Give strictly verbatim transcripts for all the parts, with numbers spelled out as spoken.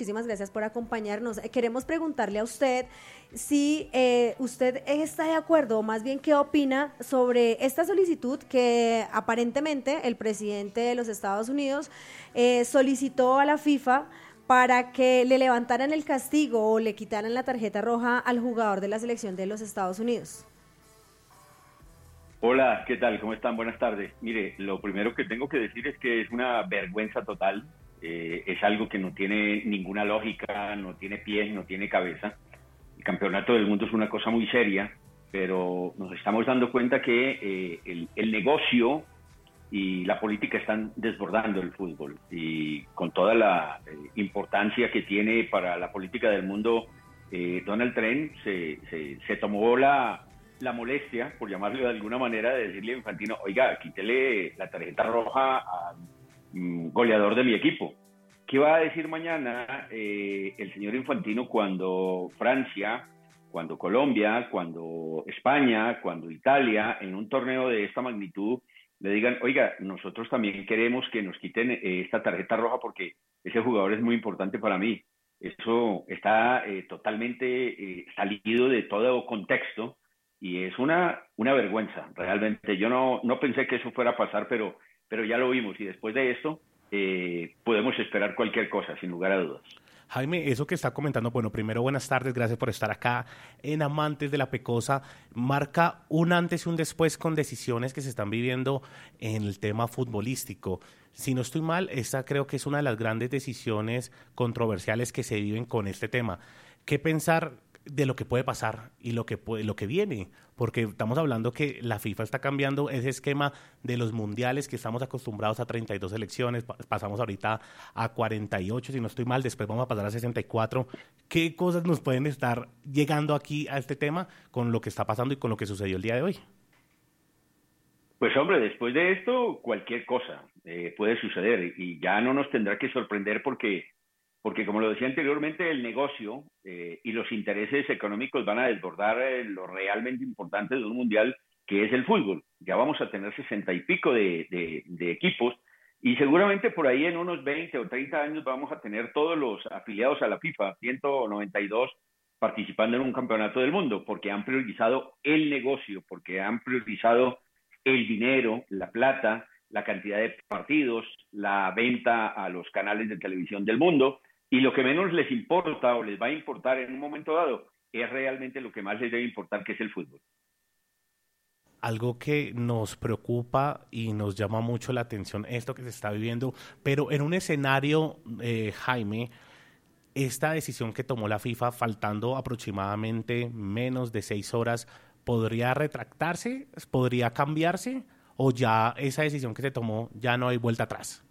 muchísimas gracias por acompañarnos. Eh, queremos preguntarle a usted si eh, usted está de acuerdo, o más bien qué opina sobre esta solicitud que aparentemente el presidente de los Estados Unidos eh, solicitó a la FIFA para que le levantaran el castigo o le quitaran la tarjeta roja al jugador de la selección de los Estados Unidos. Hola, ¿qué tal? ¿Cómo están? Buenas tardes. Mire, lo primero que tengo que decir es que es una vergüenza total. Eh, es algo que no tiene ninguna lógica, no tiene pies, no tiene cabeza. El campeonato del mundo es una cosa muy seria, pero nos estamos dando cuenta que eh, el, el negocio y la política están desbordando el fútbol. Y con toda la eh, importancia que tiene para la política del mundo, eh, Donald Trump se, se, se tomó la... la molestia, por llamarlo de alguna manera, de decirle a Infantino, oiga, quítele la tarjeta roja al mm, goleador de mi equipo. ¿Qué va a decir mañana eh, el señor Infantino cuando Francia, cuando Colombia, cuando España, cuando Italia, en un torneo de esta magnitud, le digan, oiga, nosotros también queremos que nos quiten eh, esta tarjeta roja porque ese jugador es muy importante para mí? Eso está eh, totalmente eh, salido de todo contexto. Y es una, una vergüenza, realmente. Yo no, no pensé que eso fuera a pasar, pero, pero ya lo vimos. Y después de esto, eh, podemos esperar cualquier cosa, sin lugar a dudas. Jaime, eso que está comentando, bueno, primero buenas tardes, gracias por estar acá en Amantes de la Pecosa. Marca un antes y un después con decisiones que se están viviendo en el tema futbolístico. Si no estoy mal, esta creo que es una de las grandes decisiones controversiales que se viven con este tema. ¿Qué pensar de lo que puede pasar y lo que puede, lo que viene? Porque estamos hablando que la FIFA está cambiando ese esquema de los mundiales que estamos acostumbrados a treinta y dos selecciones, pasamos ahorita a cuarenta y ocho, si no estoy mal, después vamos a pasar a sesenta y cuatro. ¿Qué cosas nos pueden estar llegando aquí a este tema con lo que está pasando y con lo que sucedió el día de hoy? Pues hombre, después de esto, cualquier cosa eh, puede suceder y ya no nos tendrá que sorprender porque Porque, como lo decía anteriormente, el negocio eh, y los intereses económicos van a desbordar eh, lo realmente importante de un mundial, que es el fútbol. Ya vamos a tener sesenta y pico de, de, de equipos y seguramente por ahí en unos veinte o treinta años vamos a tener todos los afiliados a la FIFA, ciento noventa y dos, participando en un campeonato del mundo, porque han priorizado el negocio, porque han priorizado el dinero, la plata, la cantidad de partidos, la venta a los canales de televisión del mundo. Y lo que menos les importa o les va a importar en un momento dado es realmente lo que más les debe importar, que es el fútbol. Algo que nos preocupa y nos llama mucho la atención, esto que se está viviendo, pero en un escenario, eh, Jaime, esta decisión que tomó la FIFA, faltando aproximadamente menos de seis horas, ¿podría retractarse? ¿Podría cambiarse? ¿O ya esa decisión que se tomó, ya no hay vuelta atrás?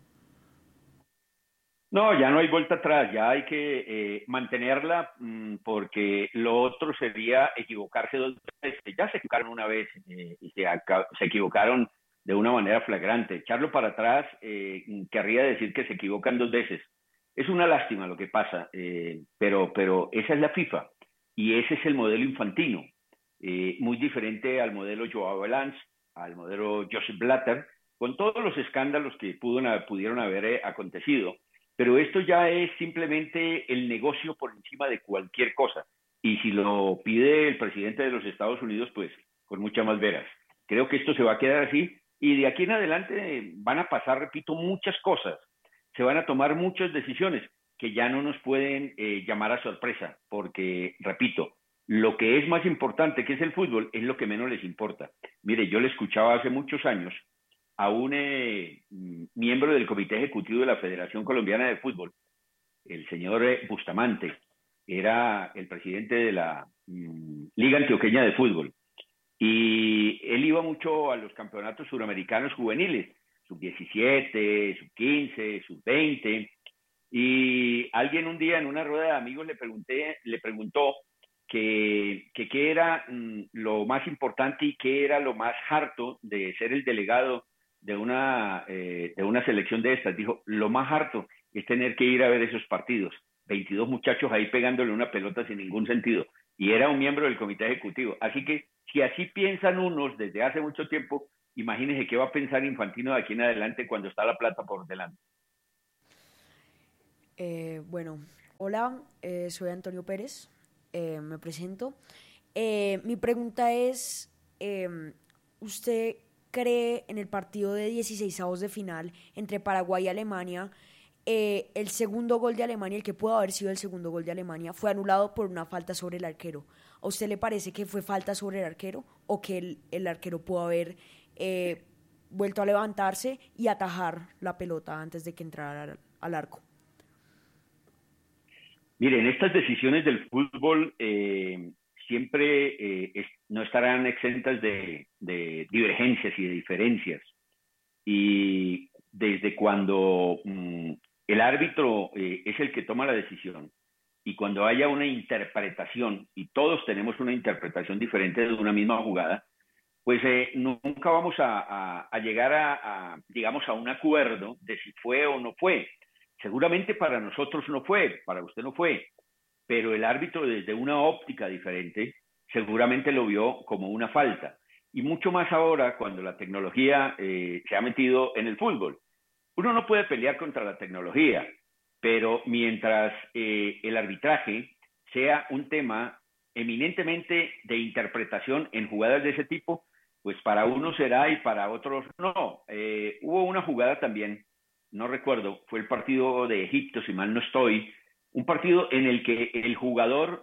No, ya no hay vuelta atrás, ya hay que eh, mantenerla mmm, porque lo otro sería equivocarse dos veces. Ya se equivocaron una vez eh, y se, se equivocaron de una manera flagrante. Echarlo para atrás eh, querría decir que se equivocan dos veces. Es una lástima lo que pasa, eh, pero, pero esa es la FIFA y ese es el modelo Infantino, eh, muy diferente al modelo Joao Lanz, al modelo Joseph Blatter, con todos los escándalos que pudo, pudieron haber eh, acontecido. Pero esto ya es simplemente el negocio por encima de cualquier cosa. Y si lo pide el presidente de los Estados Unidos, pues con mucha más veras. Creo que esto se va a quedar así y de aquí en adelante van a pasar, repito, muchas cosas. Se van a tomar muchas decisiones que ya no nos pueden eh, llamar a sorpresa, porque, repito, lo que es más importante, que es el fútbol, es lo que menos les importa. Mire, yo le escuchaba hace muchos años a un eh, miembro del Comité Ejecutivo de la Federación Colombiana de Fútbol, el señor eh, Bustamante, era el presidente de la mm, Liga Antioqueña de Fútbol, y él iba mucho a los campeonatos suramericanos juveniles, sub diecisiete, sub quince, sub veinte, y alguien un día en una rueda de amigos le, pregunté, le preguntó que qué era mm, lo más importante y qué era lo más harto de ser el delegado de una, eh, de una selección de estas. Dijo, lo más harto es tener que ir a ver esos partidos, veintidós muchachos ahí pegándole una pelota sin ningún sentido, y era un miembro del comité ejecutivo. Así que si así piensan unos desde hace mucho tiempo, imagínense qué va a pensar Infantino de aquí en adelante cuando está la plata por delante. Eh, bueno, Hola, eh, soy Antonio Pérez, eh, me presento. Eh, mi pregunta es, eh, ¿usted cree en el partido de dieciseisavos de final entre Paraguay y Alemania? Eh, el segundo gol de Alemania, el que pudo haber sido el segundo gol de Alemania, fue anulado por una falta sobre el arquero. ¿A usted le parece que fue falta sobre el arquero o que el, el arquero pudo haber eh, vuelto a levantarse y atajar la pelota antes de que entrara al, al arco? Miren, estas decisiones del fútbol eh, siempre eh, es- no estarán exentas de, de divergencias y de diferencias. Y desde cuando mm, el árbitro eh, es el que toma la decisión y cuando haya una interpretación, y todos tenemos una interpretación diferente de una misma jugada, pues eh, nunca vamos a, a- a llegar a, a, digamos, a un acuerdo de si fue o no fue. Seguramente para nosotros no fue, para usted no fue, pero el árbitro desde una óptica diferente seguramente lo vio como una falta. Y mucho más ahora cuando la tecnología eh, se ha metido en el fútbol. Uno no puede pelear contra la tecnología, pero mientras eh, el arbitraje sea un tema eminentemente de interpretación en jugadas de ese tipo, pues para unos será y para otros no. Eh, hubo una jugada también, no recuerdo, fue el partido de Egipto, si mal no estoy, un partido en el que el jugador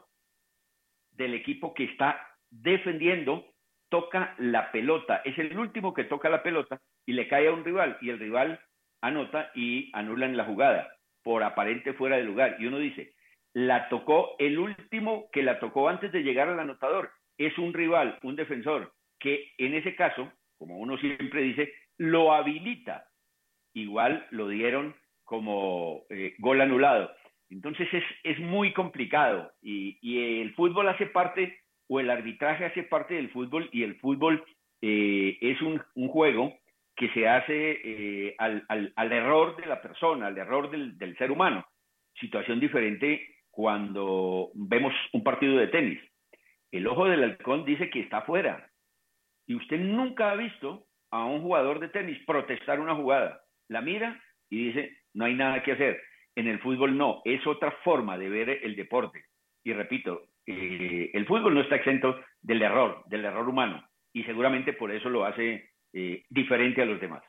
del equipo que está defendiendo toca la pelota, es el último que toca la pelota y le cae a un rival y el rival anota y anulan la jugada por aparente fuera de lugar. Y uno dice, la tocó el último que la tocó antes de llegar al anotador, es un rival, un defensor, que en ese caso, como uno siempre dice, lo habilita. Igual lo dieron como eh, gol anulado. Entonces es, es muy complicado y, y, el fútbol hace parte, o el arbitraje hace parte del fútbol, y el fútbol eh, es un, un, juego que se hace eh, al, al, al, error de la persona, al error del, del ser humano. Situación diferente cuando vemos un partido de tenis. El ojo del halcón dice que está fuera y usted nunca ha visto a un jugador de tenis protestar una jugada. La mira y dice, no hay nada que hacer. En el fútbol no, es otra forma de ver el deporte. Y repito, eh, el fútbol no está exento del error, del error humano, y seguramente por eso lo hace eh, diferente a los demás.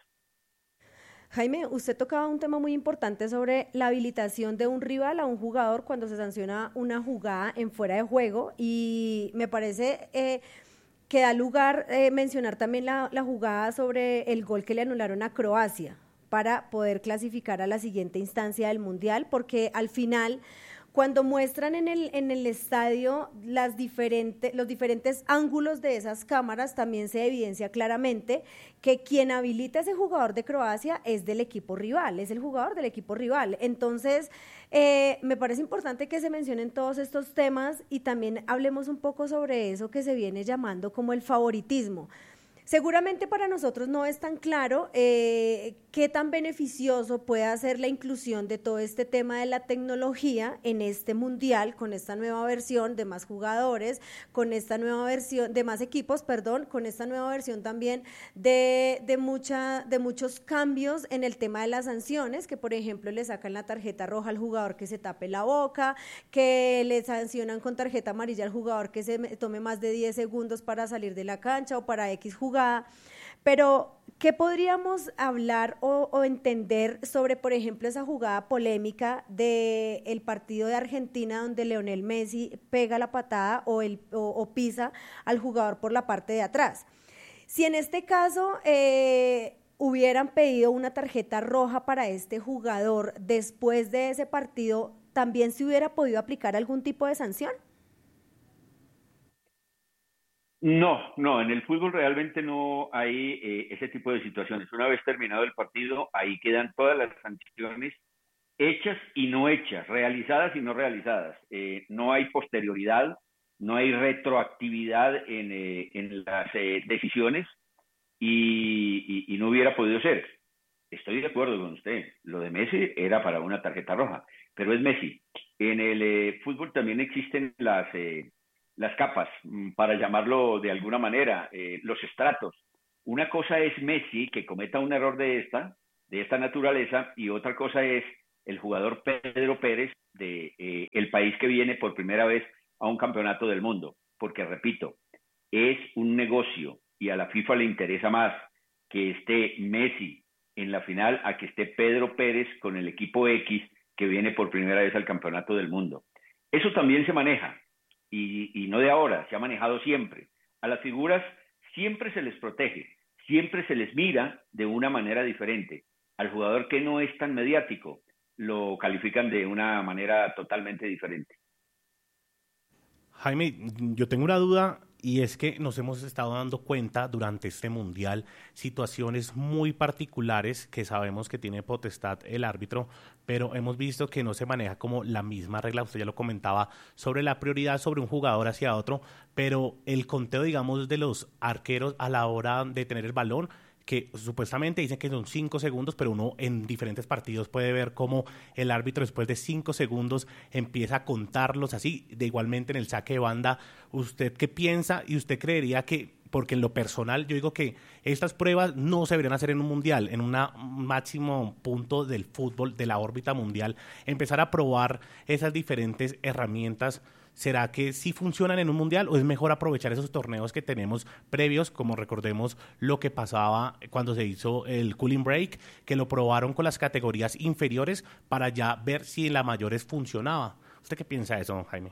Jaime, usted tocaba un tema muy importante sobre la habilitación de un rival a un jugador cuando se sanciona una jugada en fuera de juego, y me parece eh, que da lugar eh, mencionar también la, la jugada sobre el gol que le anularon a Croacia para poder clasificar a la siguiente instancia del Mundial, porque al final, cuando muestran en el, en el estadio las diferentes, los diferentes ángulos de esas cámaras, también se evidencia claramente que quien habilita a ese jugador de Croacia es del equipo rival, es el jugador del equipo rival. Entonces, eh, me parece importante que se mencionen todos estos temas y también hablemos un poco sobre eso que se viene llamando como el favoritismo. Seguramente para nosotros no es tan claro eh, qué tan beneficioso puede ser la inclusión de todo este tema de la tecnología en este mundial, con esta nueva versión de más jugadores, con esta nueva versión de más equipos, perdón, con esta nueva versión también de, de, mucha, de muchos cambios en el tema de las sanciones, que por ejemplo le sacan la tarjeta roja al jugador que se tape la boca, que le sancionan con tarjeta amarilla al jugador que se tome más de diez segundos para salir de la cancha o para X jugada. Pero, ¿qué podríamos hablar o, o entender sobre, por ejemplo, esa jugada polémica del el partido de Argentina donde Lionel Messi pega la patada o, el, o, o pisa al jugador por la parte de atrás? Si en este caso eh, hubieran pedido una tarjeta roja para este jugador después de ese partido, ¿también se hubiera podido aplicar algún tipo de sanción? No, no, en el fútbol realmente no hay eh, ese tipo de situaciones. Una vez terminado el partido, ahí quedan todas las sanciones hechas y no hechas, realizadas y no realizadas. Eh, no hay posterioridad, no hay retroactividad en, eh, en las eh, decisiones y, y, y no hubiera podido ser. Estoy de acuerdo con usted, lo de Messi era para una tarjeta roja, pero es Messi. En el eh, fútbol también existen las... Eh, las capas, para llamarlo de alguna manera, eh, los estratos. Una cosa es Messi, que cometa un error de esta, de esta naturaleza, y otra cosa es el jugador Pedro Pérez, de eh, el país que viene por primera vez a un campeonato del mundo, porque repito, es un negocio y a la FIFA le interesa más que esté Messi en la final a que esté Pedro Pérez con el equipo X que viene por primera vez al campeonato del mundo. Eso también se maneja y, y no de ahora, se ha manejado siempre. A las figuras siempre se les protege, siempre se les mira de una manera diferente. Al jugador que no es tan mediático lo califican de una manera totalmente diferente. Jaime, yo tengo una duda y es que nos hemos estado dando cuenta durante este mundial situaciones muy particulares que sabemos que tiene potestad el árbitro, pero hemos visto que no se maneja como la misma regla, usted ya lo comentaba, sobre la prioridad sobre un jugador hacia otro, pero el conteo, digamos, de los arqueros a la hora de tener el balón, que supuestamente dicen que son cinco segundos, pero uno en diferentes partidos puede ver cómo el árbitro después de cinco segundos empieza a contarlos así, de igualmente en el saque de banda. ¿Usted qué piensa? Y usted creería que, porque en lo personal yo digo que estas pruebas no se deberían hacer en un mundial, en un máximo punto del fútbol, de la órbita mundial, empezar a probar esas diferentes herramientas. ¿Será que sí funcionan en un mundial o es mejor aprovechar esos torneos que tenemos previos, como recordemos lo que pasaba cuando se hizo el cooling break, que lo probaron con las categorías inferiores para ya ver si en las mayores funcionaba? ¿Usted qué piensa de eso, Jaime?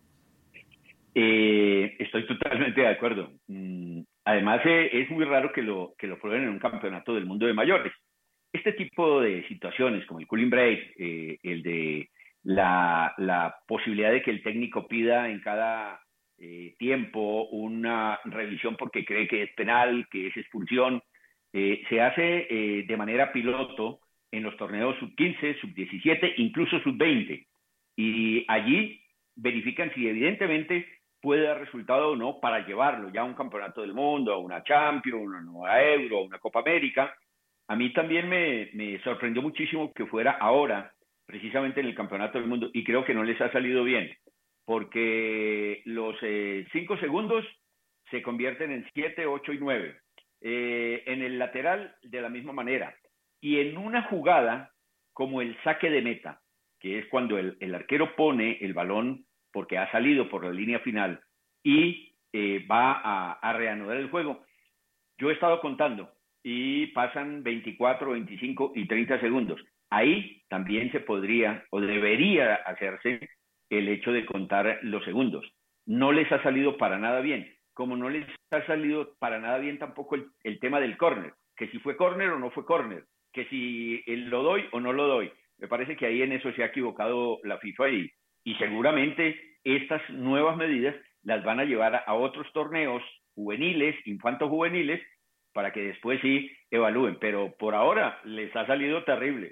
Eh, estoy totalmente de acuerdo. Mm, además, eh, es muy raro que lo, que lo prueben en un campeonato del mundo de mayores. Este tipo de situaciones, como el cooling break, eh, el de La, la posibilidad de que el técnico pida en cada eh, tiempo una revisión porque cree que es penal, que es expulsión, eh, se hace eh, de manera piloto en los torneos sub quince, sub diecisiete, incluso sub veinte. Y allí verifican si evidentemente puede dar resultado o no para llevarlo ya a un campeonato del mundo, a una Champions, una nueva Euro, a una Copa América. A mí también me, me sorprendió muchísimo que fuera ahora, precisamente en el campeonato del mundo, y creo que no les ha salido bien, porque los eh, cinco segundos se convierten en siete, ocho y nueve. Eh, en el lateral, de la misma manera. Y en una jugada como el saque de meta, que es cuando el, el arquero pone el balón porque ha salido por la línea final y eh, va a, a reanudar el juego. Yo he estado contando y pasan veinticuatro, veinticinco y treinta segundos. Ahí también se podría o debería hacerse el hecho de contar los segundos. No les ha salido para nada bien, como no les ha salido para nada bien tampoco el, el tema del córner, que si fue córner o no fue córner, que si lo doy o no lo doy. Me parece que ahí en eso se ha equivocado la FIFA y, y seguramente estas nuevas medidas las van a llevar a, a otros torneos juveniles, infanto-juveniles, para que después sí evalúen, pero por ahora les ha salido terrible.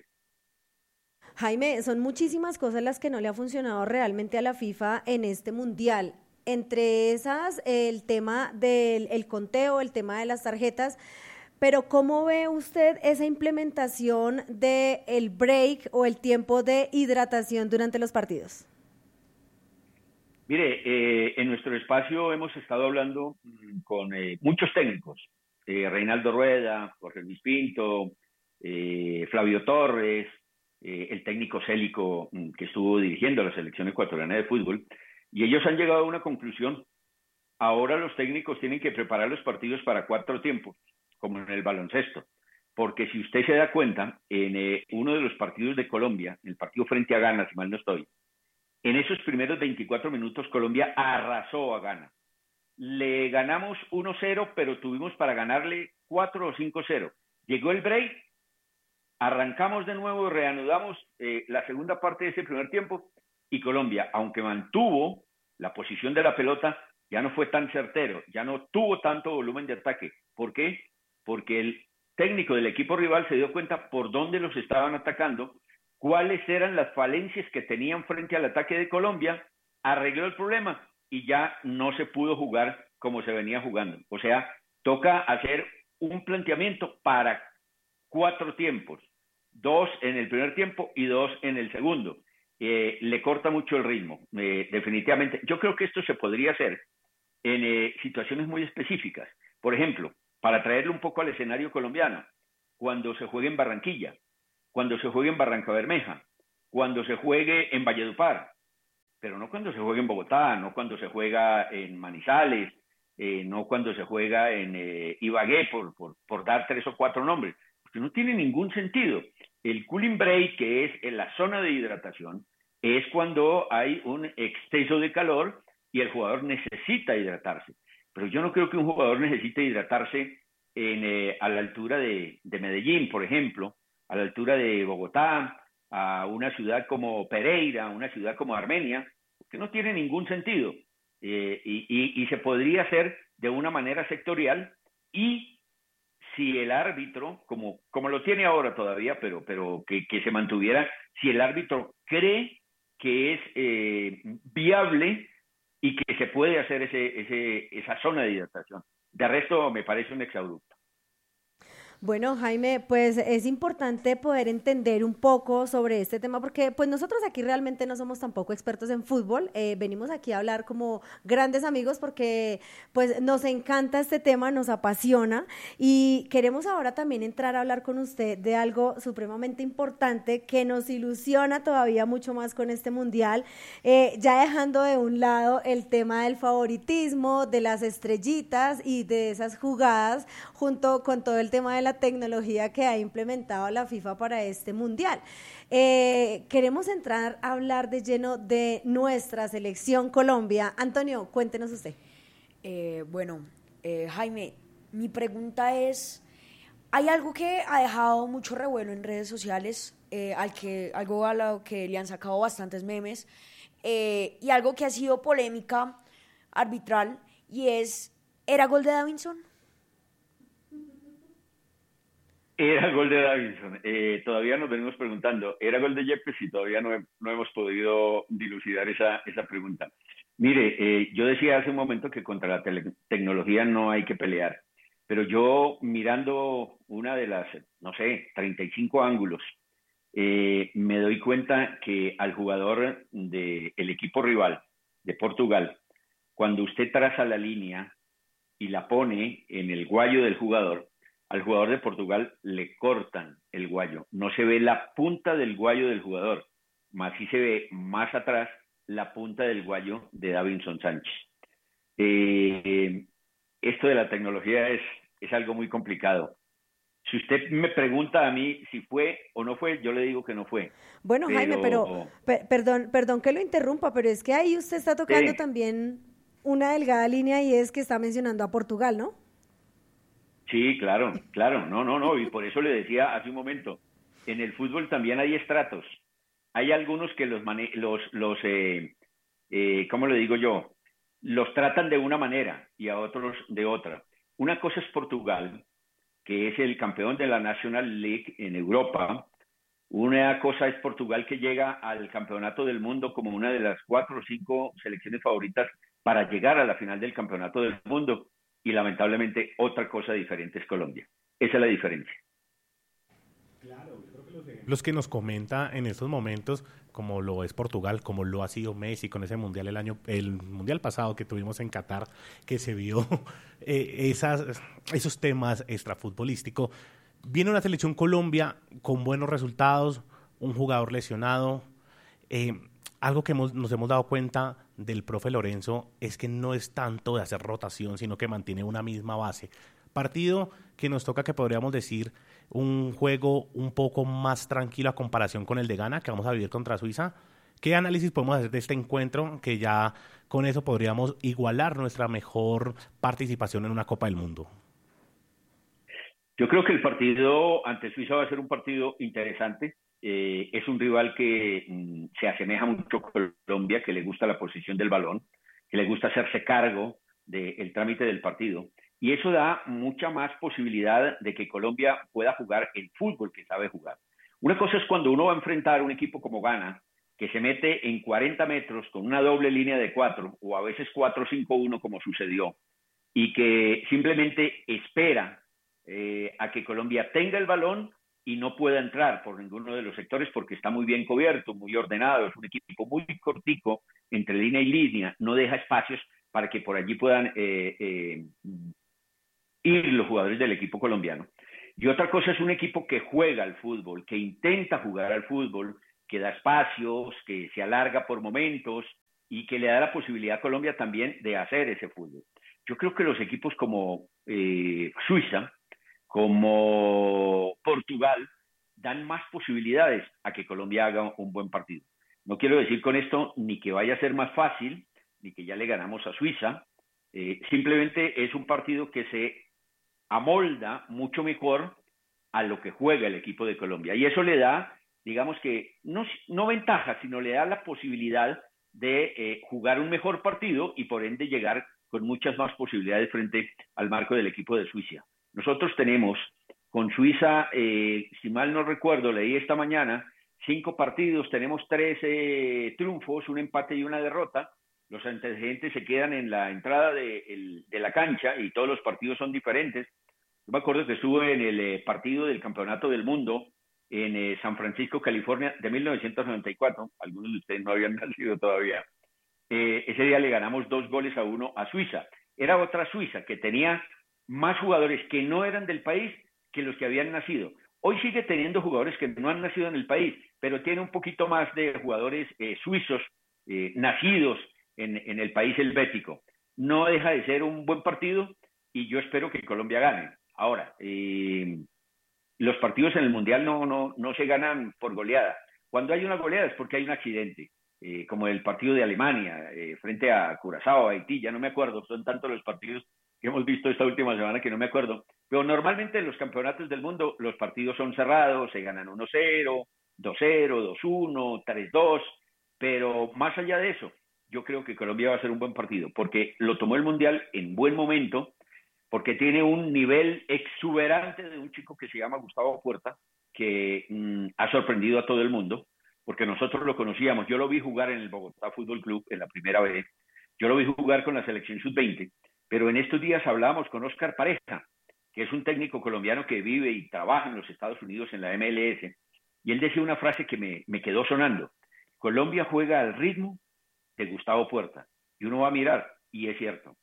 Jaime, son muchísimas cosas las que no le ha funcionado realmente a la FIFA en este mundial. Entre esas, el tema del el conteo, el tema de las tarjetas, pero ¿cómo ve usted esa implementación del break o el tiempo de hidratación durante los partidos? Mire, eh, en nuestro espacio hemos estado hablando mmm, con eh, muchos técnicos, eh, Reinaldo Rueda, Jorge Luis Pinto, eh, Flavio Torres, Eh, el técnico Célico mm, que estuvo dirigiendo la selección ecuatoriana de fútbol, y ellos han llegado a una conclusión. Ahora los técnicos tienen que preparar los partidos para cuatro tiempos, como en el baloncesto, porque si usted se da cuenta, en eh, uno de los partidos de Colombia, el partido frente a Ghana, si mal no estoy, en esos primeros veinticuatro minutos Colombia arrasó a Ghana. Le ganamos uno cero, pero tuvimos para ganarle cuatro o cinco cero. Llegó el break, arrancamos de nuevo y reanudamos eh, la segunda parte de ese primer tiempo y Colombia, aunque mantuvo la posición de la pelota, ya no fue tan certero, ya no tuvo tanto volumen de ataque. ¿Por qué? Porque el técnico del equipo rival se dio cuenta por dónde los estaban atacando, cuáles eran las falencias que tenían frente al ataque de Colombia, arregló el problema y ya no se pudo jugar como se venía jugando. O sea, toca hacer un planteamiento para cuatro tiempos, dos en el primer tiempo y dos en el segundo. Eh, le corta mucho el ritmo, eh, definitivamente. Yo creo que esto se podría hacer en eh, situaciones muy específicas. Por ejemplo, para traerlo un poco al escenario colombiano, cuando se juegue en Barranquilla, cuando se juegue en Barranca Bermeja, cuando se juegue en Valledupar, pero no cuando se juegue en Bogotá, no cuando se juega en Manizales, eh, no cuando se juega en eh, Ibagué, por, por, por dar tres o cuatro nombres, porque no tiene ningún sentido. El cooling break, que es en la zona de hidratación, es cuando hay un exceso de calor y el jugador necesita hidratarse. Pero yo no creo que un jugador necesite hidratarse en, eh, a la altura de, de Medellín, por ejemplo, a la altura de Bogotá, a una ciudad como Pereira, una ciudad como Armenia, que no tiene ningún sentido. Eh, y, y, y se podría hacer de una manera sectorial, y si el árbitro, como, como lo tiene ahora todavía, pero, pero que, que se mantuviera, si el árbitro cree que es eh, viable y que se puede hacer ese, ese, esa zona de hidratación. De resto, me parece un exabrupto. Bueno, Jaime, pues es importante poder entender un poco sobre este tema porque pues nosotros aquí realmente no somos tampoco expertos en fútbol, eh, venimos aquí a hablar como grandes amigos porque pues nos encanta este tema, nos apasiona y queremos ahora también entrar a hablar con usted de algo supremamente importante que nos ilusiona todavía mucho más con este mundial, eh, ya dejando de un lado el tema del favoritismo, de las estrellitas y de esas jugadas junto con todo el tema de la tecnología que ha implementado la FIFA para este mundial. Eh, queremos entrar a hablar de lleno de nuestra selección Colombia. Antonio, cuéntenos usted. Eh, bueno, eh, Jaime, mi pregunta es, hay algo que ha dejado mucho revuelo en redes sociales, eh, al que, algo a lo que le han sacado bastantes memes, eh, y algo que ha sido polémica arbitral, y es, ¿era gol de Davinson? Era gol de Davinson. Eh, todavía nos venimos preguntando, ¿era gol de Yepes? Y todavía no, he, no hemos podido dilucidar esa, esa pregunta. Mire, eh, yo decía hace un momento que contra la tele- tecnología no hay que pelear, pero yo mirando una de las, no sé, treinta y cinco ángulos, eh, me doy cuenta que al jugador del equipo rival de Portugal, cuando usted traza la línea y la pone en el guayo del jugador, al jugador de Portugal le cortan el guayo. No se ve la punta del guayo del jugador, más sí se ve más atrás la punta del guayo de Davinson Sánchez. Eh, esto de la tecnología es, es algo muy complicado. Si usted me pregunta a mí si fue o no fue, yo le digo que no fue. Bueno, pero... Jaime, pero per, perdón, perdón que lo interrumpa, pero es que ahí usted está tocando sí. también una delgada línea y es que está mencionando a Portugal, ¿no? Sí, claro, claro, no, no, no, y por eso le decía hace un momento, en el fútbol también hay estratos, hay algunos que los, mane los, los eh, eh, ¿cómo le digo yo? Los tratan de una manera y a otros de otra. Una cosa es Portugal, que es el campeón de la National League en Europa. Una cosa es Portugal, que llega al campeonato del mundo como una de las cuatro o cinco selecciones favoritas para llegar a la final del campeonato del mundo. Y lamentablemente otra cosa diferente es Colombia. Esa es la diferencia. Claro, yo creo que los ejemplos que nos comenta en estos momentos, como lo es Portugal, como lo ha sido Messi con ese mundial el año, el mundial pasado que tuvimos en Qatar, que se vio eh, esas, esos temas extrafutbolísticos. Viene una selección Colombia con buenos resultados, un jugador lesionado. Eh, algo que hemos, nos hemos dado cuenta del profe Lorenzo es que no es tanto de hacer rotación, sino que mantiene una misma base. Partido que nos toca, que podríamos decir, un juego un poco más tranquilo a comparación con el de Ghana, que vamos a vivir contra Suiza. ¿Qué análisis podemos hacer de este encuentro? Que ya con eso podríamos igualar nuestra mejor participación en una Copa del Mundo. Yo creo que el partido ante Suiza va a ser un partido interesante. Eh, es un rival que mm, se asemeja mucho a Colombia, que le gusta la posición del balón, que le gusta hacerse cargo del trámite del partido. Y eso da mucha más posibilidad de que Colombia pueda jugar el fútbol que sabe jugar. Una cosa es cuando uno va a enfrentar a un equipo como Ghana, que se mete en cuarenta metros con una doble línea de cuatro, o a veces cuatro cinco uno como sucedió, y que simplemente espera eh, a que Colombia tenga el balón y no pueda entrar por ninguno de los sectores porque está muy bien cubierto, muy ordenado, es un equipo muy cortico entre línea y línea, no deja espacios para que por allí puedan eh, eh, ir los jugadores del equipo colombiano. Y otra cosa es un equipo que juega al fútbol, que intenta jugar al fútbol, que da espacios, que se alarga por momentos y que le da la posibilidad a Colombia también de hacer ese fútbol. Yo creo que los equipos como eh, Suiza, como Portugal, dan más posibilidades a que Colombia haga un buen partido. No quiero decir con esto ni que vaya a ser más fácil, ni que ya le ganamos a Suiza, eh, simplemente es un partido que se amolda mucho mejor a lo que juega el equipo de Colombia. Y eso le da, digamos que, no, no ventaja, sino le da la posibilidad de eh, jugar un mejor partido y por ende llegar con muchas más posibilidades frente al marco del equipo de Suiza. Nosotros tenemos con Suiza, eh, si mal no recuerdo, leí esta mañana, cinco partidos, tenemos tres eh, triunfos, un empate y una derrota. Los antecedentes se quedan en la entrada de, el, de la cancha y todos los partidos son diferentes. Yo me acuerdo que estuve en el eh, partido del Campeonato del Mundo en eh, San Francisco, California, de mil novecientos noventa y cuatro. Algunos de ustedes no habían nacido todavía. Eh, ese día le ganamos dos goles a uno a Suiza. Era otra Suiza que tenía más jugadores que no eran del país que los que habían nacido. Hoy sigue teniendo jugadores que no han nacido en el país, pero tiene un poquito más de jugadores eh, suizos eh, nacidos en, en el país helvético. No deja de ser un buen partido y yo espero que Colombia gane. Ahora, eh, los partidos en el Mundial no, no, no se ganan por goleada. Cuando hay una goleada es porque hay un accidente, eh, como el partido de Alemania eh, frente a Curazao, Haití, ya no me acuerdo, son tantos los partidos que hemos visto esta última semana que no me acuerdo, pero normalmente en los campeonatos del mundo los partidos son cerrados, se ganan uno cero, dos cero, dos uno, tres dos, pero más allá de eso, yo creo que Colombia va a ser un buen partido, porque lo tomó el Mundial en buen momento, porque tiene un nivel exuberante de un chico que se llama Gustavo Puerta, que mmm, ha sorprendido a todo el mundo, porque nosotros lo conocíamos, yo lo vi jugar en el Bogotá Fútbol Club en la primera vez, yo lo vi jugar con la selección sub veinte, pero en estos días hablábamos con Oscar Pareja, que es un técnico colombiano que vive y trabaja en los Estados Unidos en la M L S, y él decía una frase que me, me quedó sonando: Colombia juega al ritmo de Gustavo Puerta, y uno va a mirar, y es cierto,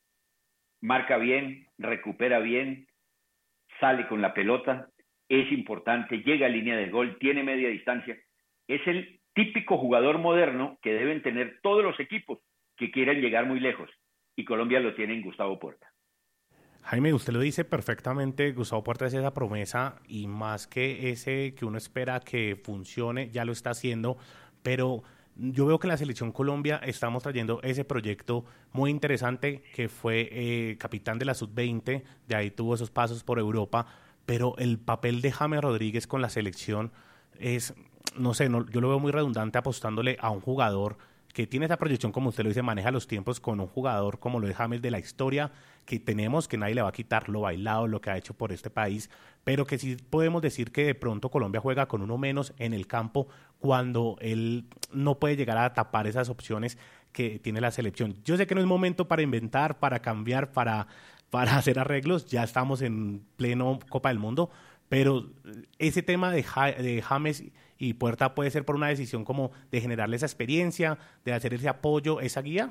marca bien, recupera bien, sale con la pelota, es importante, llega a línea de gol, tiene media distancia, es el típico jugador moderno que deben tener todos los equipos que quieran llegar muy lejos, y Colombia lo tiene en Gustavo Puerta. Jaime, usted lo dice perfectamente, Gustavo Puerta es esa promesa y más que ese que uno espera que funcione, ya lo está haciendo, pero yo veo que en la Selección Colombia estamos trayendo ese proyecto muy interesante que fue eh, capitán de la sub veinte, de ahí tuvo esos pasos por Europa, pero el papel de James Rodríguez con la selección es, no sé, no, yo lo veo muy redundante apostándole a un jugador que tiene esa proyección, como usted lo dice, maneja los tiempos con un jugador como lo es James, de la historia que tenemos, que nadie le va a quitar lo bailado, lo que ha hecho por este país, pero que sí podemos decir que de pronto Colombia juega con uno menos en el campo cuando él no puede llegar a tapar esas opciones que tiene la selección. Yo sé que no es momento para inventar, para cambiar, para, para hacer arreglos, ya estamos en pleno Copa del Mundo, pero ese tema de, ja- de James y Puerta puede ser por una decisión como de generarle esa experiencia, de hacer ese apoyo, esa guía.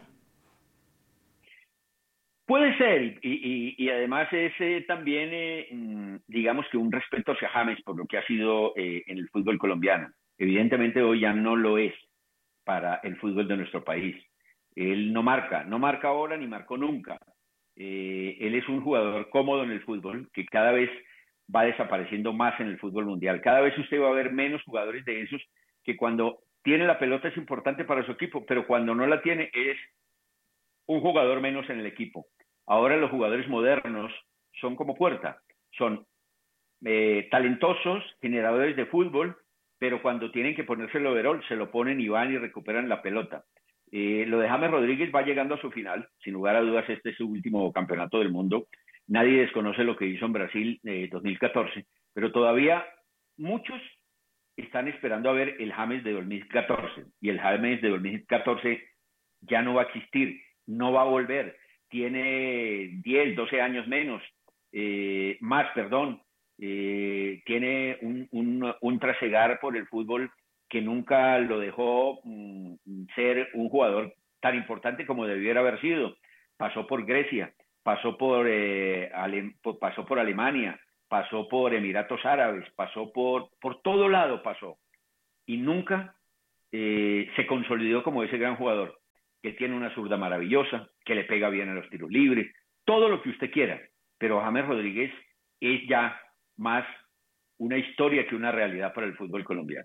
Puede ser, y, y, y además es eh, también, eh, digamos que un respeto hacia James por lo que ha sido eh, en el fútbol colombiano. Evidentemente hoy ya no lo es para el fútbol de nuestro país. Él no marca, no marca ahora ni marcó nunca. Eh, él es un jugador cómodo en el fútbol, que cada vez va desapareciendo más en el fútbol mundial. Cada vez usted va a ver menos jugadores de esos que cuando tiene la pelota es importante para su equipo, pero cuando no la tiene es un jugador menos en el equipo. Ahora los jugadores modernos son como Puerta, son eh, talentosos, generadores de fútbol, pero cuando tienen que ponerse el overall se lo ponen y van y recuperan la pelota. Eh, lo de James Rodríguez va llegando a su final, sin lugar a dudas este es su último campeonato del mundo. Nadie desconoce lo que hizo en Brasil eh, dos mil catorce, pero todavía muchos están esperando a ver el James de dos mil catorce, y el James de dos mil catorce ya no va a existir, no va a volver, tiene diez, doce años menos, eh, más, perdón, eh, tiene un, un, un trasegar por el fútbol que nunca lo dejó mm, ser un jugador tan importante como debiera haber sido. Pasó por Grecia, pasó por, eh, Ale, por, pasó por Alemania, pasó por Emiratos Árabes, pasó por, por todo lado pasó. y nunca eh, se consolidó como ese gran jugador, que tiene una zurda maravillosa, que le pega bien a los tiros libres, todo lo que usted quiera, pero James Rodríguez es ya más una historia que una realidad para el fútbol colombiano.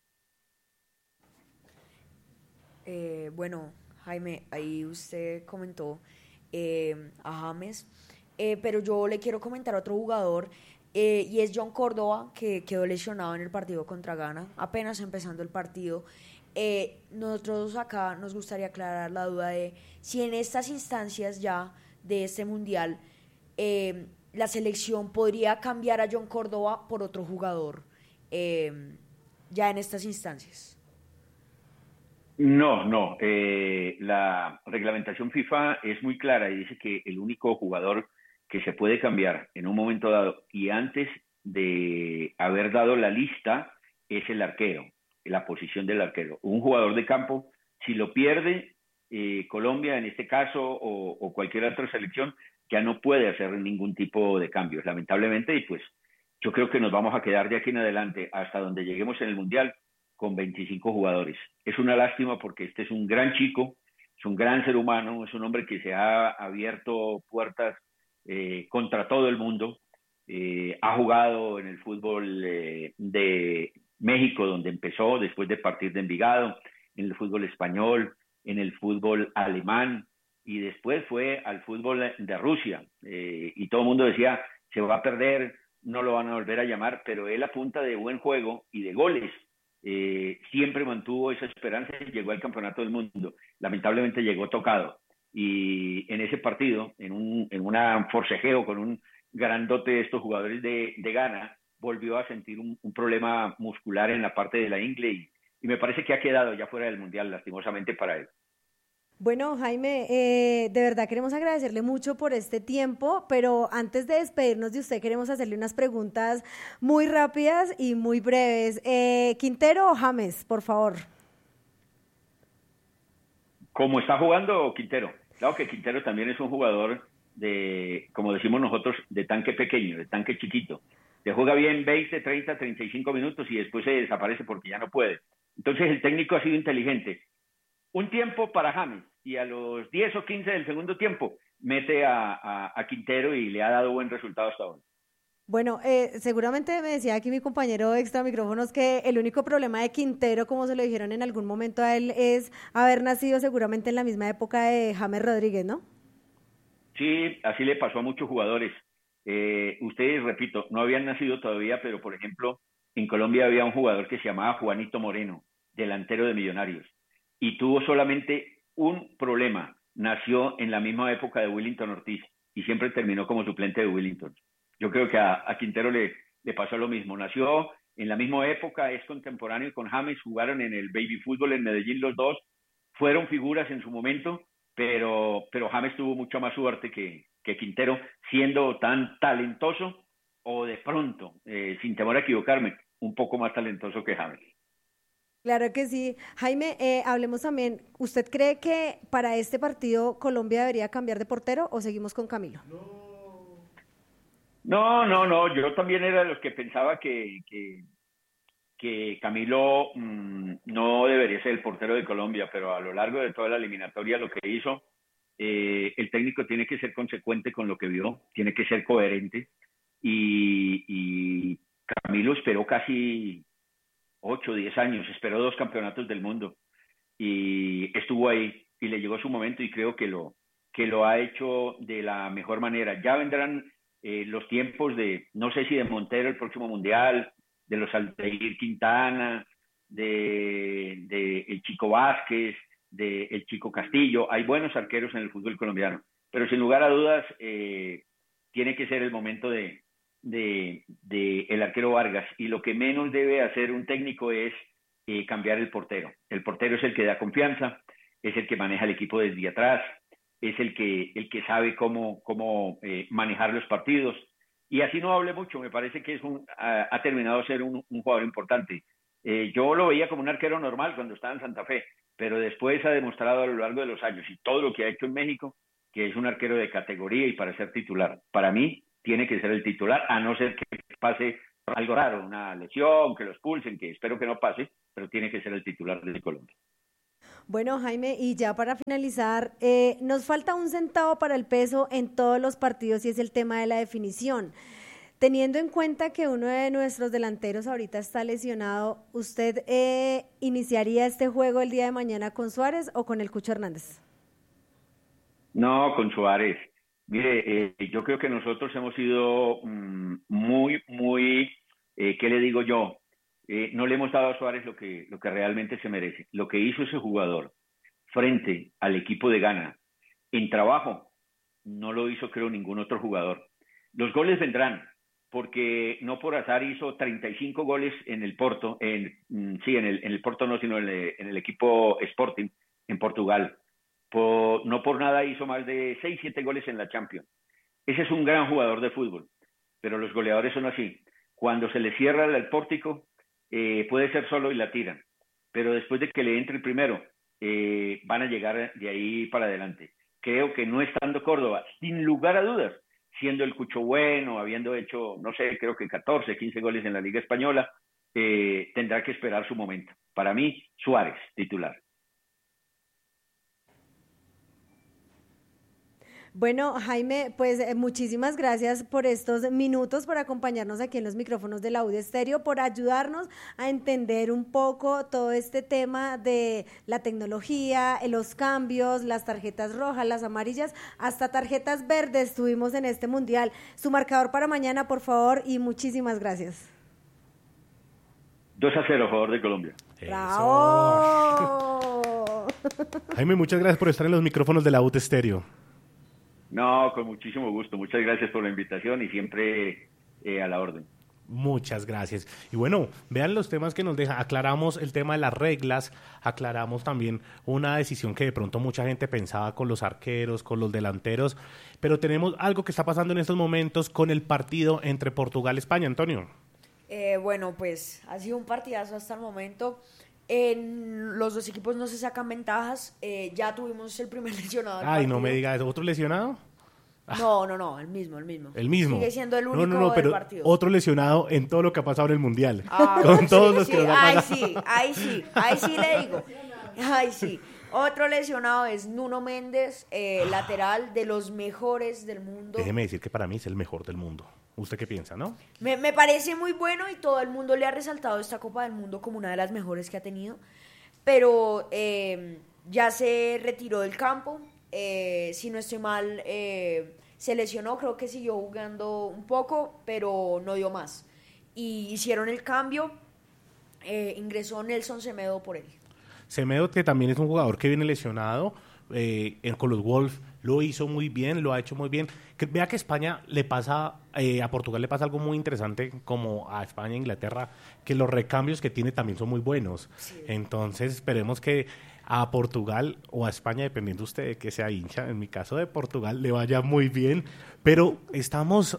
Eh, bueno, Jaime, ahí usted comentó eh, a James, eh, pero yo le quiero comentar a otro jugador, eh, y es John Córdoba, que quedó lesionado en el partido contra Ghana, apenas empezando el partido. Eh, nosotros acá nos gustaría aclarar la duda de si en estas instancias ya de este mundial eh, la selección podría cambiar a John Córdoba por otro jugador, eh, ya en estas instancias. No, no. Eh, la reglamentación FIFA es muy clara y dice que el único jugador que se puede cambiar en un momento dado y antes de haber dado la lista es el arquero, la posición del arquero. Un jugador de campo, si lo pierde eh, Colombia en este caso o, o cualquier otra selección, ya no puede hacer ningún tipo de cambios, lamentablemente, y pues yo creo que nos vamos a quedar de aquí en adelante hasta donde lleguemos en el Mundial con veinticinco jugadores. Es una lástima porque este es un gran chico, es un gran ser humano, es un hombre que se ha abierto puertas eh, contra todo el mundo, eh, ha jugado en el fútbol eh, de México, donde empezó después de partir de Envigado, en el fútbol español, en el fútbol alemán, y después fue al fútbol de Rusia, eh, y todo el mundo decía, se va a perder, no lo van a volver a llamar, pero él a punta de buen juego y de goles, eh, siempre mantuvo esa esperanza y llegó al campeonato del mundo. Lamentablemente llegó tocado, y en ese partido, en un en una forcejeo con un grandote de estos jugadores de, de Ghana, volvió a sentir un, un problema muscular en la parte de la ingle, y, y me parece que ha quedado ya fuera del Mundial, lastimosamente para él. Bueno, Jaime, eh, de verdad queremos agradecerle mucho por este tiempo, pero antes de despedirnos de usted queremos hacerle unas preguntas muy rápidas y muy breves. Eh, ¿Quintero o James, por favor? ¿Cómo está jugando Quintero? Claro que Quintero también es un jugador de, como decimos nosotros, de tanque pequeño, de tanque chiquito. Le juega bien veinte, treinta, treinta y cinco minutos y después se desaparece porque ya no puede. Entonces el técnico ha sido inteligente. Un tiempo para James y a los diez o quince del segundo tiempo mete a, a, a Quintero y le ha dado buen resultado hasta ahora. Bueno, eh, seguramente me decía aquí mi compañero extra micrófonos que el único problema de Quintero, como se lo dijeron en algún momento a él, es haber nacido seguramente en la misma época de James Rodríguez, ¿no? Sí, así le pasó a muchos jugadores. Eh, ustedes, repito, no habían nacido todavía, pero por ejemplo, en Colombia había un jugador que se llamaba Juanito Moreno, delantero de Millonarios, y tuvo solamente un problema. Nació en la misma época de Willington Ortiz y siempre terminó como suplente de Willington. Yo creo que a, a Quintero le, le pasó lo mismo. Nació en la misma época, es contemporáneo con James, jugaron en el baby fútbol en Medellín los dos, fueron figuras en su momento, pero, pero James tuvo mucha más suerte que, que Quintero, siendo tan talentoso o de pronto, eh, sin temor a equivocarme, un poco más talentoso que James. Claro que sí. Jaime, eh, hablemos también, ¿usted cree que para este partido Colombia debería cambiar de portero o seguimos con Camilo? No, no, no, yo también era de los que pensaba que, que, que Camilo mmm, no debería ser el portero de Colombia, pero a lo largo de toda la eliminatoria lo que hizo, eh, el técnico tiene que ser consecuente con lo que vio, tiene que ser coherente, y, y Camilo esperó casi ocho o diez años, esperó dos campeonatos del mundo y estuvo ahí y le llegó su momento y creo que lo, que lo ha hecho de la mejor manera. Ya vendrán eh, los tiempos de, no sé si de Montero el próximo Mundial, de los Altair Quintana, de, de el Chico Vázquez, de el Chico Castillo. Hay buenos arqueros en el fútbol colombiano, pero sin lugar a dudas eh, tiene que ser el momento de de, de el arquero Vargas, y lo que menos debe hacer un técnico es eh, cambiar el portero. El portero es el que da confianza, es el que maneja el equipo desde atrás, es el que, el que sabe cómo, cómo eh, manejar los partidos, y así no hable mucho, me parece que es un, ha, ha terminado de ser un, un jugador importante. Eh, yo lo veía como un arquero normal cuando estaba en Santa Fe, pero después ha demostrado a lo largo de los años y todo lo que ha hecho en México, que es un arquero de categoría y para ser titular. Para mí, tiene que ser el titular, a no ser que pase algo raro, una lesión, que lo expulsen, que espero que no pase, pero tiene que ser el titular de Colombia. Bueno, Jaime, y ya para finalizar, eh, nos falta un centavo para el peso en todos los partidos y es el tema de la definición. Teniendo en cuenta que uno de nuestros delanteros ahorita está lesionado, ¿usted eh, iniciaría este juego el día de mañana con Suárez o con el Cucho Hernández? No, con Suárez. Mire, eh, yo creo que nosotros hemos sido mmm, muy, muy, eh, ¿qué le digo yo? Eh, no le hemos dado a Suárez lo que, lo que realmente se merece. Lo que hizo ese jugador frente al equipo de Ghana en trabajo, no lo hizo creo ningún otro jugador. Los goles vendrán, porque no por azar hizo treinta y cinco goles en el Porto, en, sí, en el, en el Porto no, sino en el, en el equipo Sporting en Portugal. Por, no por nada hizo más de seis, siete goles en la Champions. Ese es un gran jugador de fútbol, pero los goleadores son así. Cuando se le cierra el pórtico, eh, puede ser solo y la tiran, pero después de que le entre el primero, eh, van a llegar de ahí para adelante. Creo que no estando Córdoba, sin lugar a dudas, siendo el Cucho bueno, habiendo hecho, no sé, creo que catorce, quince goles en la Liga Española, eh, tendrá que esperar su momento. Para mí, Suárez, titular. Bueno, Jaime, pues eh, muchísimas gracias por estos minutos, por acompañarnos aquí en los micrófonos de la Audio Estéreo, por ayudarnos a entender un poco todo este tema de la tecnología, los cambios, las tarjetas rojas, las amarillas, hasta tarjetas verdes tuvimos en este Mundial. Su marcador para mañana, por favor, y muchísimas gracias. dos a cero, favor de Colombia. ¡Bravo! Jaime, muchas gracias por estar en los micrófonos de la Audio Estéreo. No, con muchísimo gusto. Muchas gracias por la invitación y siempre eh, a la orden. Muchas gracias. Y bueno, vean los temas que nos deja. Aclaramos el tema de las reglas, aclaramos también una decisión que de pronto mucha gente pensaba con los arqueros, con los delanteros, pero tenemos algo que está pasando en estos momentos con el partido entre Portugal y España, Antonio. Eh, bueno, pues ha sido un partidazo hasta el momento. En los dos equipos no se sacan ventajas. Eh, ya tuvimos el primer lesionado del Ay, partido. no me diga eso. ¿Otro lesionado? No, no, no, el mismo, el mismo. El mismo. Sigue siendo el único no, no, no, del pero partido. Otro lesionado en todo lo que ha pasado en el Mundial. Ah, con sí, todos los sí, que nos ha Ay, pasado. sí, ahí sí, ahí sí le digo. Ay, sí. Otro lesionado es Nuno Méndez, eh, lateral de los mejores del mundo. Déjeme decir que para mí es el mejor del mundo. ¿Usted qué piensa, no? Me, me parece muy bueno y todo el mundo le ha resaltado esta Copa del Mundo como una de las mejores que ha tenido. Pero eh, ya se retiró del campo. Eh, si no estoy mal, eh, se lesionó, creo que siguió jugando un poco, pero no dio más. Y hicieron el cambio, eh, ingresó Nelson Semedo por él. Semedo, que también es un jugador que viene lesionado eh, con los Wolves, lo hizo muy bien, lo ha hecho muy bien. Que, vea que España le pasa, eh, a Portugal le pasa algo muy interesante, como a España e Inglaterra, que los recambios que tiene también son muy buenos. Sí. Entonces esperemos que a Portugal o a España, dependiendo usted de que sea hincha, en mi caso de Portugal, le vaya muy bien. Pero estamos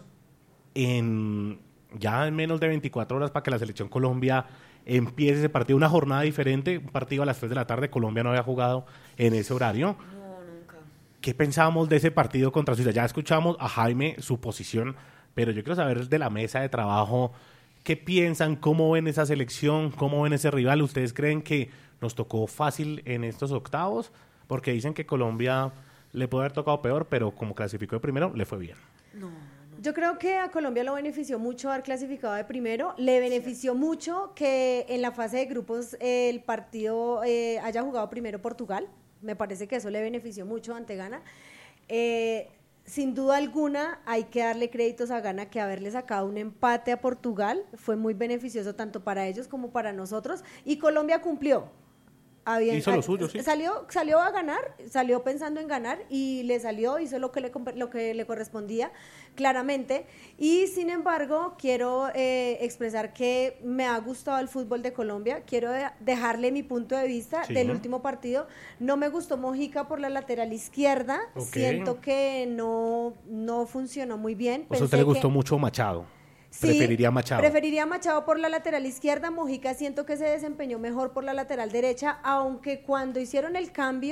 en ya en menos de veinticuatro horas para que la selección Colombia empiece ese partido, una jornada diferente, un partido a las tres de la tarde. Colombia no había jugado en ese horario. No, nunca. ¿Qué pensábamos de ese partido contra Suiza? Ya escuchamos a Jaime su posición, pero yo quiero saber de la mesa de trabajo, ¿qué piensan? ¿Cómo ven esa selección? ¿Cómo ven ese rival? ¿Ustedes creen que nos tocó fácil en estos octavos? Porque dicen que Colombia le puede haber tocado peor, pero como clasificó de primero, le fue bien. No. Yo creo que a Colombia lo benefició mucho haber clasificado de primero, le benefició sí. mucho que en la fase de grupos eh, el partido eh, haya jugado primero Portugal, me parece que eso le benefició mucho ante Ghana. Eh, sin duda alguna hay que darle créditos a Ghana, que haberle sacado un empate a Portugal fue muy beneficioso tanto para ellos como para nosotros, y Colombia cumplió. Había, hizo lo suyo, sí. Salió, salió a ganar, salió pensando en ganar y le salió, hizo lo que le, lo que le correspondía claramente. Y sin embargo, quiero eh, expresar que me ha gustado el fútbol de Colombia. Quiero de, dejarle mi punto de vista sí. del último partido. No me gustó Mojica por la lateral izquierda. Okay. Siento que no, no funcionó muy bien. ¿O sea, a usted le gustó que, mucho Machado? Sí, preferiría Machado. Preferiría Machado por la lateral izquierda. Mojica siento que se desempeñó mejor por la lateral derecha, aunque cuando hicieron el cambio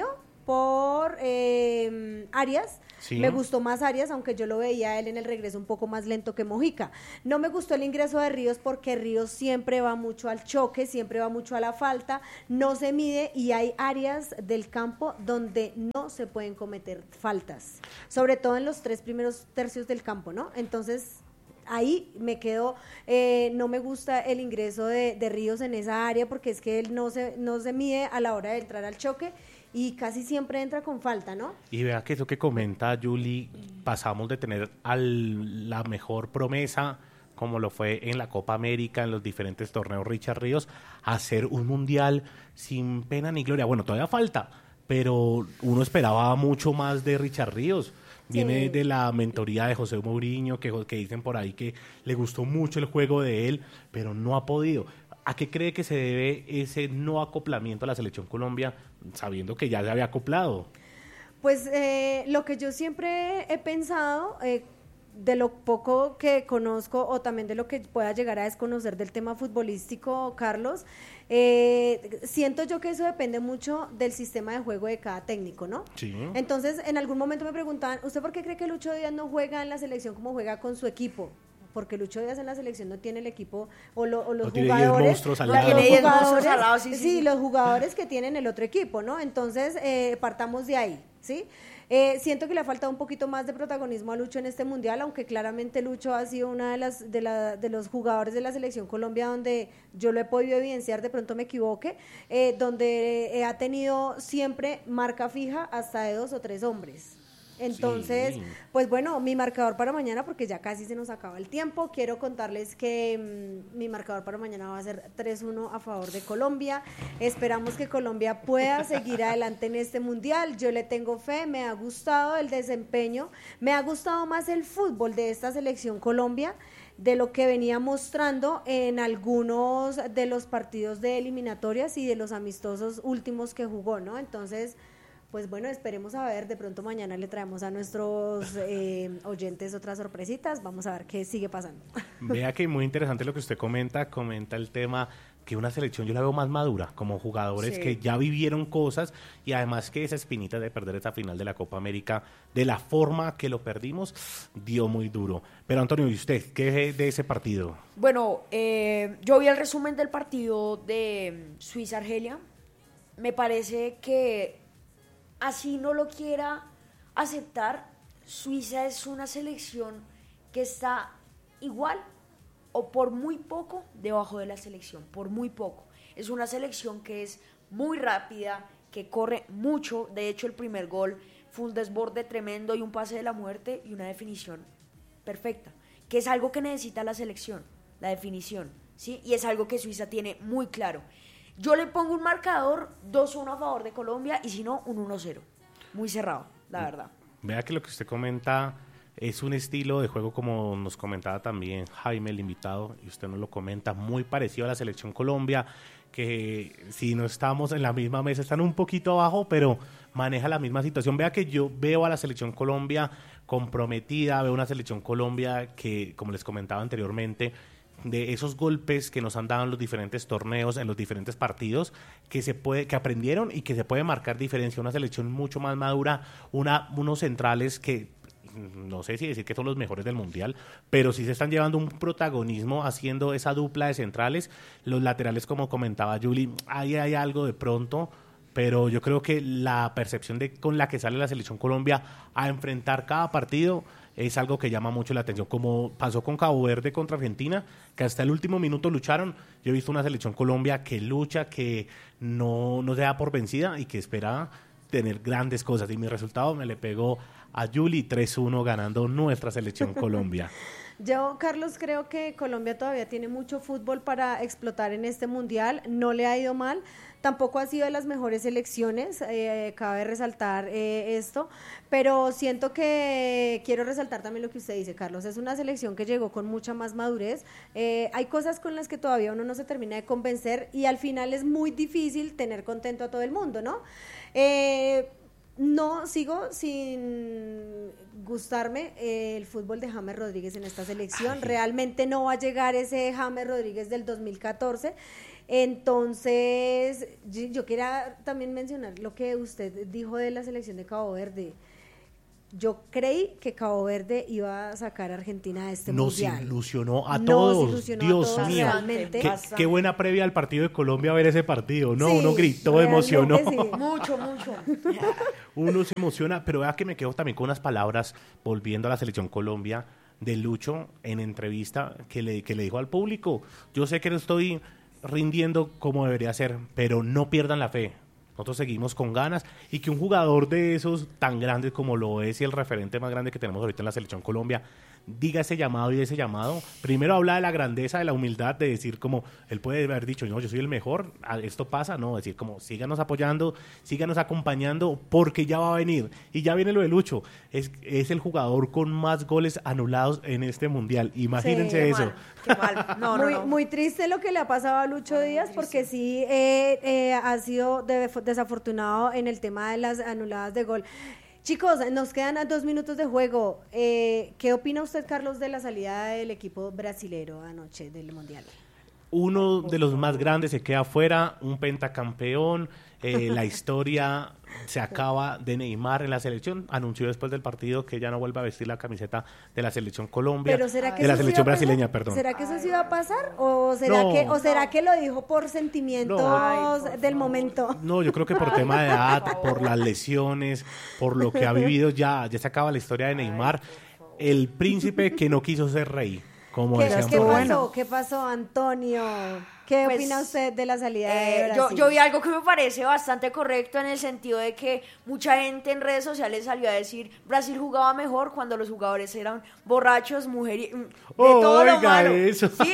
por eh, Arias. Sí. Me gustó más Arias, aunque yo lo veía a él en el regreso un poco más lento que Mojica. No me gustó el ingreso de Ríos porque Ríos siempre va mucho al choque, siempre va mucho a la falta, no se mide y hay áreas del campo donde no se pueden cometer faltas, sobre todo en los tres primeros tercios del campo, ¿no? Entonces ahí me quedo, eh, no me gusta el ingreso de, de Ríos en esa área porque es que él no se, no se mide a la hora de entrar al choque y casi siempre entra con falta, ¿no? Y vea que eso que comenta Julie, pasamos de tener a la mejor promesa, como lo fue en la Copa América, en los diferentes torneos Richard Ríos, a hacer un mundial sin pena ni gloria. Bueno, todavía falta, pero uno esperaba mucho más de Richard Ríos. Viene sí. de la mentoría de José Mourinho, que, que dicen por ahí que le gustó mucho el juego de él, pero no ha podido. ¿A qué cree que se debe ese no acoplamiento a la Selección Colombia, sabiendo que ya se había acoplado? Pues eh, lo que yo siempre he pensado, eh, de lo poco que conozco o también de lo que pueda llegar a desconocer del tema futbolístico, Carlos, eh, siento yo que eso depende mucho del sistema de juego de cada técnico, ¿no? Sí. Entonces, en algún momento me preguntaban, ¿usted por qué cree que Lucho Díaz no juega en la selección como juega con su equipo? Porque Lucho Díaz en la selección no tiene el equipo o, lo, o los no jugadores, al los, lado. los Tiene jugadores al lado, sí, sí, sí, sí. los jugadores que tienen el otro equipo, ¿no? Entonces, eh, partamos de ahí, ¿sí? Eh, siento que le ha faltado un poquito más de protagonismo a Lucho en este mundial, aunque claramente Lucho ha sido una de las de, la, de los jugadores de la selección Colombia donde yo lo he podido evidenciar, de pronto me equivoque, eh, donde eh, ha tenido siempre marca fija hasta de dos o tres hombres. Entonces, sí. pues bueno, mi marcador para mañana, porque ya casi se nos acaba el tiempo, quiero contarles que mmm, mi marcador para mañana va a ser tres uno a favor de Colombia. Esperamos que Colombia pueda seguir adelante en este mundial. Yo le tengo fe, me ha gustado el desempeño, me ha gustado más el fútbol de esta selección Colombia de lo que venía mostrando en algunos de los partidos de eliminatorias y de los amistosos últimos que jugó, ¿no? Entonces, pues bueno, esperemos a ver, de pronto mañana le traemos a nuestros eh, oyentes otras sorpresitas, vamos a ver qué sigue pasando. Vea que muy interesante lo que usted comenta, comenta el tema que una selección yo la veo más madura, como jugadores sí. que ya vivieron cosas y además que esa espinita de perder esta final de la Copa América, de la forma que lo perdimos, dio muy duro. Pero Antonio, ¿y usted qué de ese partido? Bueno, eh, yo vi el resumen del partido de Suiza-Argelia, me parece que así no lo quiera aceptar, Suiza es una selección que está igual o por muy poco debajo de la selección, por muy poco. Es una selección que es muy rápida, que corre mucho, de hecho el primer gol fue un desborde tremendo y un pase de la muerte y una definición perfecta, que es algo que necesita la selección, la definición, ¿sí? Y es algo que Suiza tiene muy claro. Yo le pongo un marcador dos uno a favor de Colombia y si no, un uno cero. Muy cerrado, la verdad. Vea que lo que usted comenta es un estilo de juego, como nos comentaba también Jaime, el invitado, y usted nos lo comenta, muy parecido a la Selección Colombia, que si no estamos en la misma mesa, están un poquito abajo, pero maneja la misma situación. Vea que yo veo a la Selección Colombia comprometida, veo una Selección Colombia que, como les comentaba anteriormente, de esos golpes que nos han dado en los diferentes torneos, en los diferentes partidos, que se puede, que aprendieron y que se puede marcar diferencia, una selección mucho más madura, una, unos centrales que no sé si decir que son los mejores del mundial, pero sí se están llevando un protagonismo haciendo esa dupla de centrales, los laterales como comentaba Julie, ahí hay algo de pronto, pero yo creo que la percepción de con la que sale la Selección Colombia a enfrentar cada partido es algo que llama mucho la atención, como pasó con Cabo Verde contra Argentina, que hasta el último minuto lucharon. Yo he visto una Selección Colombia que lucha, que no, no se da por vencida y que espera tener grandes cosas, y mi resultado me le pegó a Julie tres uno ganando nuestra Selección Colombia. Yo, Carlos, creo que Colombia todavía tiene mucho fútbol para explotar en este mundial, no le ha ido mal, tampoco ha sido de las mejores selecciones, eh, cabe resaltar eh, esto, pero siento que quiero resaltar también lo que usted dice, Carlos, es una selección que llegó con mucha más madurez, eh, hay cosas con las que todavía uno no se termina de convencer y al final es muy difícil tener contento a todo el mundo, ¿no? Eh, No, sigo sin gustarme eh, el fútbol de James Rodríguez en esta selección. Ay. Realmente no va a llegar ese James Rodríguez del dos mil catorce. Entonces, yo, yo quería también mencionar lo que usted dijo de la selección de Cabo Verde. Yo creí que Cabo Verde iba a sacar a Argentina de este Nos mundial. ilusionó a Nos todos. ilusionó a Dios todos, mío. realmente. Qué, qué buena previa al partido de Colombia ver ese partido. No, Sí, uno gritó, realmente emocionó. sí. Mucho, mucho. Uno se emociona, pero vea que me quedo también con unas palabras, volviendo a la selección Colombia, de Lucho en entrevista que le, que le dijo al público: yo sé que no estoy rindiendo como debería ser, pero no pierdan la fe. Nosotros seguimos con ganas, y que un jugador de esos tan grandes como lo es y el referente más grande que tenemos ahorita en la selección Colombia diga ese llamado y ese llamado, primero habla de la grandeza, de la humildad, de decir como, él puede haber dicho, no, yo soy el mejor, esto pasa, no, decir como, síganos apoyando, síganos acompañando, porque ya va a venir, y ya viene lo de Lucho, es, es el jugador con más goles anulados en este mundial, imagínense Sí, eso. Qué mal. No, muy, no, no. muy triste lo que le ha pasado a Lucho Díaz, porque sí eh, eh, ha sido de- desafortunado en el tema de las anuladas de gol. Chicos, nos quedan a dos minutos de juego. Eh, ¿Qué opina usted, Carlos, de la salida del equipo brasilero anoche del Mundial? Uno de los más grandes se queda afuera, un pentacampeón, eh, la historia se acaba de Neymar en la selección, anunció después del partido que ya no vuelve a vestir la camiseta de la selección Colombia, Pero ¿será que de la eso sí selección iba a pasar? brasileña, perdón. ¿Será que eso sí iba a pasar? ¿O será, No. que, o será que lo dijo por sentimientos No. del momento? No, yo creo que por tema de edad, por las lesiones, por lo que ha vivido, ya, ya se acaba la historia de Neymar, el príncipe que no quiso ser rey, como ¿Qué, decían ¿qué por ahí. pasó? ¿Qué pasó, Antonio? ¿Qué Pues, opina usted de la salida de Eh, yo, Brasil? yo vi algo que me parece bastante correcto, en el sentido de que mucha gente en redes sociales salió a decir Brasil jugaba mejor cuando los jugadores eran borrachos, mujeres, de todo lo Oiga, malo. eso. Sí,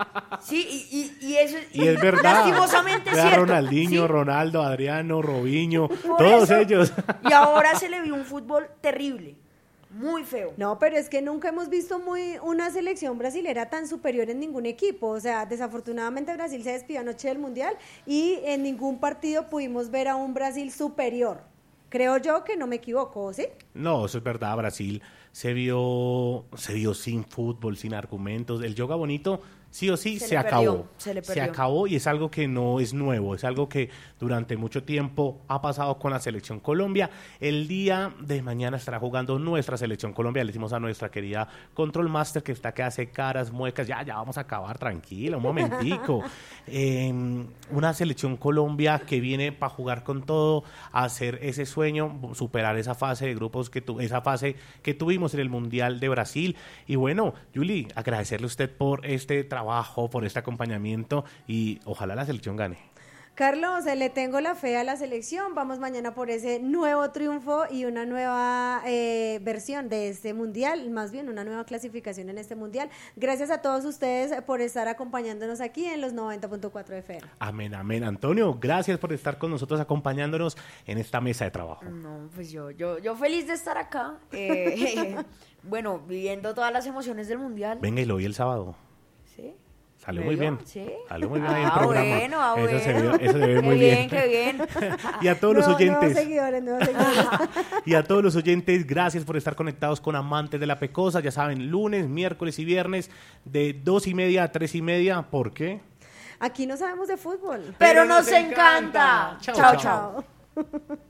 sí, y, y, y eso Y es verdad. lastimosamente es Vea a cierto. Ronaldinho, Sí. Ronaldo, Adriano, Robinho, Por todos eso. ellos. Y ahora se le vio un fútbol terrible, muy feo. No, pero es que nunca hemos visto muy una selección brasilera tan superior en ningún equipo. O sea, desafortunadamente Brasil se despidió anoche del Mundial y en ningún partido pudimos ver a un Brasil superior. Creo yo que no me equivoco, ¿sí? No, eso es verdad. Brasil se vio, se vio sin fútbol, sin argumentos. El yoga bonito, sí o sí, Se se, le acabó. perdió, se le perdió. acabó, y es algo que no es nuevo. Es algo que durante mucho tiempo ha pasado con la selección Colombia. El día de mañana estará jugando nuestra selección Colombia. Le decimos a nuestra querida Control Master, que está que hace caras, muecas. Ya, ya vamos a acabar, tranquila, un momentico. Eh, una selección Colombia que viene para jugar con todo, a hacer ese sueño, superar esa fase de grupos, que tu, esa fase que tuvimos en el Mundial de Brasil. Y bueno, Yuli, agradecerle a usted por este trabajo, por este acompañamiento, y ojalá la selección gane. Carlos, eh, le tengo la fe a la selección. Vamos mañana por ese nuevo triunfo y una nueva eh, versión de este mundial, más bien una nueva clasificación en este mundial. Gracias a todos ustedes por estar acompañándonos aquí en los noventa punto cuatro F M. Amén, amén. Antonio, gracias por estar con nosotros acompañándonos en esta mesa de trabajo. No, pues yo, yo, yo feliz de estar acá. eh, bueno, viviendo todas las emociones del mundial. Venga, y lo vi el sábado. ¿Sí? Salió ¿Me muy vio? bien. ¿Sí? Salió muy bien ahí el Ah, programa. bueno, ah, eso, se bueno. ve, eso se ve Qué muy bien, bien. qué bien. Y a todos los Nuevo- nuevos oyentes. seguidores, nuevos seguidores. Y a todos los oyentes, gracias por estar conectados con Amantes de la Pecosa. Ya saben, lunes, miércoles y viernes de dos y media a tres y media. ¿Por qué? Aquí no sabemos de fútbol. Pero nos encanta. Chao, Chao, chao. chao.